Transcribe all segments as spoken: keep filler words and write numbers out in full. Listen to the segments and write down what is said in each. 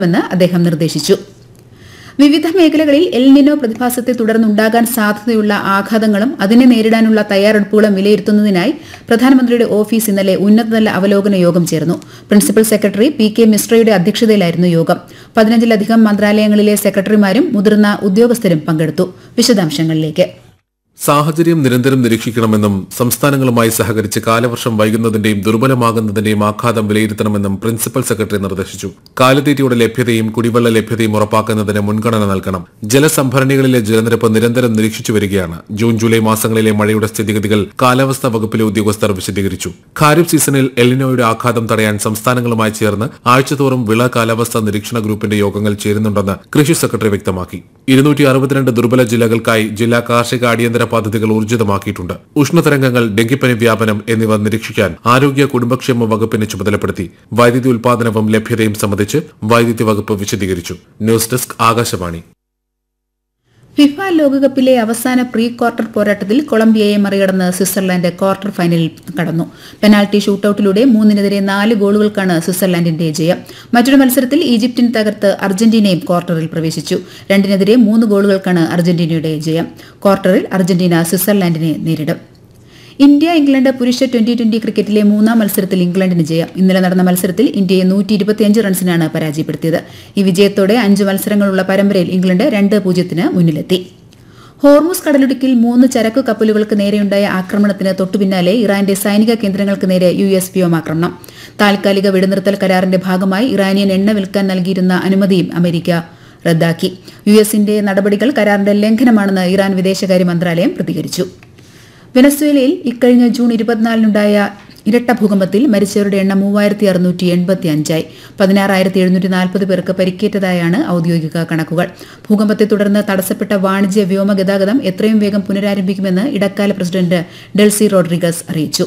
െന്ന് അദ്ദേഹം നിർദ്ദേശിച്ചു. വിവിധ മേഖലകളിൽ എൽ നിനോ പ്രതിഭാസത്തെ തുടർന്നുണ്ടാകാൻ സാധ്യതയുള്ള ആഘാതങ്ങളും അതിനെ നേരിടാനുള്ള തയ്യാറെടുപ്പുകളും വിലയിരുത്തുന്നതിനായി പ്രധാനമന്ത്രിയുടെ ഓഫീസ് ഇന്നലെ ഉന്നതതല അവലോകന യോഗം ചേർന്നു. പ്രിൻസിപ്പൽ സെക്രട്ടറി പി കെ മിശ്രയുടെ അധ്യക്ഷതയിലായിരുന്നു യോഗം. പതിനഞ്ചിലധികം മന്ത്രാലയങ്ങളിലെ സെക്രട്ടറിമാരും മുതിർന്ന ഉദ്യോഗസ്ഥരും പങ്കെടുത്തു. വിശദാംശങ്ങളിലേക്ക്. സാഹചര്യം നിരന്തരം നിരീക്ഷിക്കണമെന്നും സംസ്ഥാനങ്ങളുമായി സഹകരിച്ച് കാലവർഷം വൈകുന്നതിന്റെയും ദുർബലമാകുന്നതിന്റെയും ആഘാതം വിലയിരുത്തണമെന്നും പ്രിൻസിപ്പൽ സെക്രട്ടറി നിർദ്ദേശിച്ചു. കാലിത്തീറ്റയുടെ ലഭ്യതയും കുടിവെള്ള ലഭ്യതയും ഉറപ്പാക്കുന്നതിന് മുൻഗണന നൽകണം. ജലസംഭരണികളിലെ ജലനിരപ്പ് നിരന്തരം നിരീക്ഷിച്ചു വരികയാണ്. ജൂൺ ജൂലൈ മാസങ്ങളിലെ മഴയുടെ സ്ഥിതിഗതികൾ കാലാവസ്ഥാ വകുപ്പിലെ ഉദ്യോഗസ്ഥർ വിശദീകരിച്ചു. ഖാരിഫ് സീസണിൽ എൽനിനോയുടെ ആഘാതം തടയാൻ സംസ്ഥാനങ്ങളുമായി ചേർന്ന് ആഴ്ചതോറും വിള കാലാവസ്ഥാ നിരീക്ഷണ ഗ്രൂപ്പിന്റെ യോഗങ്ങൾ ചേരുന്നുണ്ടെന്ന് കൃഷി സെക്രട്ടറി വ്യക്തമാക്കി. ഇരുന്നൂറ്റി അറുപത്തിരണ്ട് ദുർബല ജില്ലകൾക്കായി ജില്ലാ കാർഷിക അടിയന്തര പദ്ധതികൾ ഊർജിതമാക്കിയിട്ടുണ്ട്. ഉഷ്ണതരംഗങ്ങൾ, ഡെങ്കിപ്പനി വ്യാപനം എന്നിവ നിരീക്ഷിക്കാൻ ആരോഗ്യ കുടുംബക്ഷേമ വകുപ്പിനെ ചുമതലപ്പെടുത്തി. വൈദ്യുതി ഉൽപാദനവും ലഭ്യതയും സംബന്ധിച്ച് വൈദ്യുതി വകുപ്പ് വിശദീകരിച്ചു. News desk Akashvani. ഫിഫ ലോകകപ്പിലെ അവസാന പ്രീ ക്വാർട്ടർ പോരാട്ടത്തിൽ കൊളംബിയയെ മറികടന്ന് സ്വിറ്റ്സർലാൻഡ് ക്വാർട്ടർ ഫൈനലിൽ കടന്നു. പെനാൽറ്റി ഷൂട്ടൌട്ടിലൂടെ മൂന്നിനെതിരെ നാല് ഗോളുകൾക്കാണ് സ്വിറ്റ്സർലാൻഡിന്റെ ജയം. മറ്റൊരു മത്സരത്തിൽ ഈജിപ്തിന് തകർത്ത് അർജന്റീനയും ക്വാർട്ടറിൽ പ്രവേശിച്ചു. രണ്ടിനെതിരെ മൂന്ന് ഗോളുകൾക്കാണ് അർജന്റീനയുടെ ജയം. ക്വാർട്ടറിൽ അർജന്റീന സ്വിറ്റ്സർലാൻഡിനെ നേരിടും. ഇന്ത്യ ഇംഗ്ലണ്ട് പുരുഷ ട്വന്റി ട്വന്റി ക്രിക്കറ്റിലെ മൂന്നാം മത്സരത്തിൽ ഇംഗ്ലണ്ടിന് ജയം. ഇന്നലെ നടന്ന മത്സരത്തിൽ ഇന്ത്യയെ നൂറ്റി ഇരുപത്തിയഞ്ച് റൺസിനാണ് പരാജയപ്പെടുത്തിയത്. ഈ വിജയത്തോടെ അഞ്ച് മത്സരങ്ങളുള്ള പരമ്പരയിൽ ഇംഗ്ലണ്ട് രണ്ട് പൂജ്യത്തിന് മുന്നിലെത്തി. ഹോർമുസ് കടലിടുക്കിൽ മൂന്ന് ചരക്കു കപ്പലുകൾക്ക് നേരെയുണ്ടായ ആക്രമണത്തിന് തൊട്ടുപിന്നാലെ ഇറാന്റെ സൈനിക കേന്ദ്രങ്ങൾക്ക് നേരെ യു എസ് വ്യോമാക്രമണം. താൽക്കാലിക വെടിനിർത്തൽ കരാറിന്റെ ഭാഗമായി ഇറാനിയൻ എണ്ണ വിൽക്കാൻ നൽകിയിരുന്ന അനുമതിയും അമേരിക്ക റദ്ദാക്കി. യു എസിന്റെ നടപടികൾ കരാറിന്റെ ലംഘനമാണെന്ന് ഇറാൻ വിദേശകാര്യ മന്ത്രാലയം പ്രതികരിച്ചു. വെനസ്വേലയിൽ ഇക്കഴിഞ്ഞ ജൂൺ ഇരുപത്തിനാലിനുണ്ടായ ഇരട്ട ഭൂകമ്പത്തിൽ മരിച്ചവരുടെ എണ്ണം മൂവായിരത്തി അറുന്നൂറ്റി എൺപത്തി അഞ്ചായി. പതിനാറായിരത്തി എഴുന്നൂറ്റി നാൽപ്പത് പേർക്ക് പരിക്കേറ്റതായാണ് ഔദ്യോഗിക കണക്കുകൾ. ഭൂകമ്പത്തെ തുടർന്ന് തടസ്സപ്പെട്ട വാണിജ്യ വ്യോമ ഗതാഗതം എത്രയും വേഗം പുനരാരംഭിക്കുമെന്ന് ഇടക്കാല പ്രസിഡന്റ് ഡെൽസി റോഡ്രിഗസ് അറിയിച്ചു.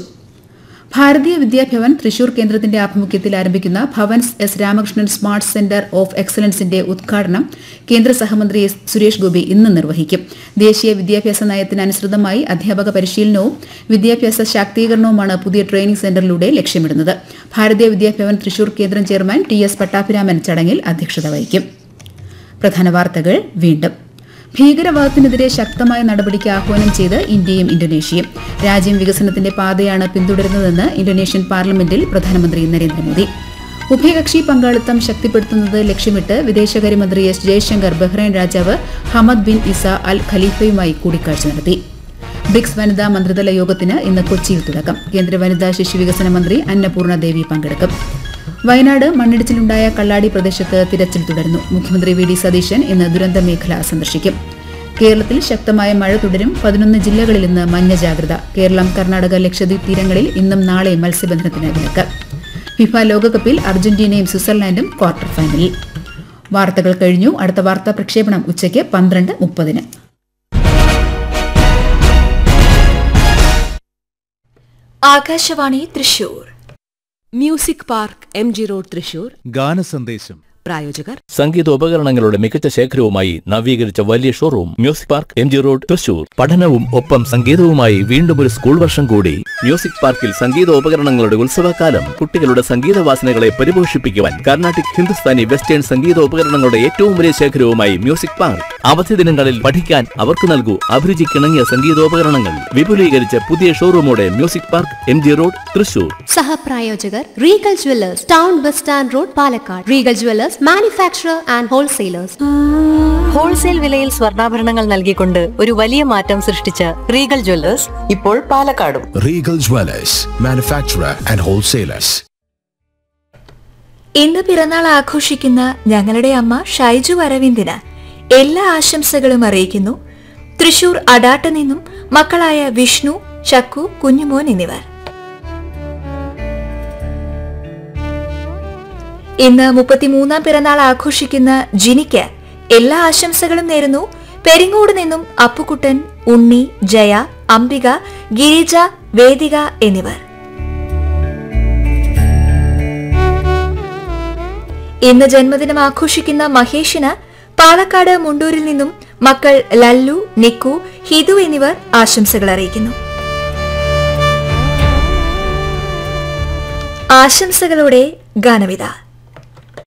ഭാരതീയ വിദ്യാഭവൻ തൃശൂർ കേന്ദ്രത്തിന്റെ ആഭിമുഖ്യത്തിൽ ആരംഭിക്കുന്ന Bhavan's S Ramakrishnan smart centre of എക്സലൻസിന്റെ ഉദ്ഘാടനം കേന്ദ്ര സഹമന്ത്രി സുരേഷ് ഗോപി ഇന്ന് നിർവഹിക്കും. ദേശീയ വിദ്യാഭ്യാസ നയത്തിനനുസൃതമായി അധ്യാപക പരിശീലനവും വിദ്യാഭ്യാസ ശാക്തീകരണവുമാണ് പുതിയ ട്രെയിനിംഗ് സെന്ററിലൂടെ ലക്ഷ്യമിടുന്നത്. ഭാരതീയ വിദ്യാഭവൻ തൃശൂർ കേന്ദ്രം ചെയർമാൻ ടി എസ് പട്ടാഭിരാമൻ ചടങ്ങിൽ അധ്യക്ഷത വഹിക്കും. പ്രധാന വാർത്തകൾ വീണ്ടും. ഭീകരവാദത്തിനെതിരെ ശക്തമായ നടപടിക്ക് ആഹ്വാനം ചെയ്ത് ഇന്ത്യയും ഇന്തോനേഷ്യയും. രാജ്യം വികസനത്തിന്റെ പാതയാണ് പിന്തുടരുന്നതെന്ന് ഇന്തോനേഷ്യൻ പാർലമെന്റിൽ പ്രധാനമന്ത്രി നരേന്ദ്രമോദി. ഉഭയകക്ഷി പങ്കാളിത്തം ശക്തിപ്പെടുത്തുന്നത് ലക്ഷ്യമിട്ട് വിദേശകാര്യമന്ത്രി എസ് ജയശങ്കർ ബഹ്റൈൻ രാജാവ് ഹമദ് ബിൻ ഇസ അൽ ഖലീഫയുമായി കൂടിക്കാഴ്ച നടത്തി. ബ്രിക്സ് വനിതാ മന്ത്രിതല യോഗത്തിന് ഇന്ന് കൊച്ചിയിൽ തുടക്കം. കേന്ദ്ര വനിതാ ശിശുവികസന മന്ത്രി അന്നപൂർണ ദേവി പങ്കെടുക്കും. വയനാട് മണ്ണിടിച്ചിലുണ്ടായ കള്ളാടി പ്രദേശത്ത് തിരച്ചിൽ തുടരുന്നു. മുഖ്യമന്ത്രി വി ഡി സതീശൻ ഇന്ന് ദുരന്ത മേഖല സന്ദർശിക്കും. കേരളത്തിൽ ശക്തമായ മഴ തുടരും. പതിനൊന്ന് ജില്ലകളിൽ ഇന്ന് മഞ്ഞ ജാഗ്രത. കേരളം, കർണാടക, ലക്ഷദ്വീപ് തീരങ്ങളിൽ ഇന്നും നാളെയും മത്സ്യബന്ധനത്തിന് വിലക്ക്. ഫിഫ ലോകകപ്പിൽ അർജന്റീനയും സ്വിറ്റ്സർലാൻഡും ക്വാർട്ടർ ഫൈനലിൽ. വാർത്തകൾ കഴിഞ്ഞു. അടുത്ത വാർത്താ പ്രക്ഷേപണം ഉച്ചയ്ക്ക് പന്ത്രണ്ട് മുപ്പതിന്. Akashvani Thrissur. Music park M G road Thrissur. ഗാനസന്ദേശം. പ്രായോജകർ സംഗീതോപകരണങ്ങളുടെ മികച്ച ശേഖരവുമായി നവീകരിച്ച വലിയ showroom music park M G road Thrissur. പഠനവും ഒപ്പം സംഗീതവുമായി വീണ്ടും ഒരു സ്കൂൾ വർഷം കൂടി. മ്യൂസിക് പാർക്കിൽ സംഗീതോപകരണങ്ങളുടെ ഉത്സവകാലം. കുട്ടികളുടെ സംഗീത വാസനകളെ പരിപോഷിപ്പിക്കുവാൻ കർണാട്ടിക്, ഹിന്ദുസ്ഥാനി, വെസ്റ്റേൺ സംഗീതോപകരണങ്ങളുടെ ഏറ്റവും വലിയ ശേഖരവുമായി മ്യൂസിക് പാർക്ക്. അവധി ദിനങ്ങളിൽ പഠിക്കാൻ അവർക്ക് നൽകൂ അഭിരുചിക്കിണങ്ങിയ സംഗീതോപകരണങ്ങൾ. വിപുലീകരിച്ച പുതിയ ഷോറൂമോടെ music park M G road Thrissur. സഹപ്രായോജകർ Regal Jewellers, town bus stand road, Palakkad. Regal Jewellers manufacturer and wholesalers. Wholesale വിലയിൽ സ്വർണ്ണാഭരണങ്ങൾ നൽകിക്കൊണ്ട് ഒരു വലിയ മാറ്റം സൃഷ്ടിച്ച റീഗൽ ജ്വല്ലേഴ്സ് ഇപ്പോൾ പാലക്കാടും. Regal Jewellers, manufacturer and wholesalers. ഇന്ന് പിറന്നാൾ ആഘോഷിക്കുന്ന ഞങ്ങളുടെ അമ്മ ഷൈജു അരവിന്ദിന് എല്ലാ ആശംസകളും അറിയിക്കുന്നു തൃശൂർ അടാട്ട് നിന്നും മക്കളായ വിഷ്ണു, ചക്കു, കുഞ്ഞുമോൻ എന്നിവർ. ഇന്ന് മുപ്പത്തിമൂന്നാം പിറന്നാൾ ആഘോഷിക്കുന്ന ജിനിക്ക് എല്ലാ ആശംസകളും നേരുന്നു പെരിങ്ങോട് നിന്നും അപ്പുക്കുട്ടൻ, ഉണ്ണി, ജയ, അംബിക, ഗിരിജ, വേദിക എന്നിവർ. ഇന്ന് ജന്മദിനം ആഘോഷിക്കുന്ന മഹേഷിന് പാലക്കാട് മുണ്ടൂരിൽ നിന്നും മക്കൾ ലല്ലു, നിക്കു, ഹിതു എന്നിവർ ആശംസകൾ അറിയിക്കുന്നു. ആശംസകളോടെ ഗാനവിത.